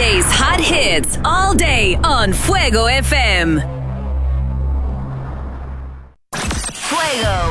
Friday's hot hits all day on Fuego FM. Fuego.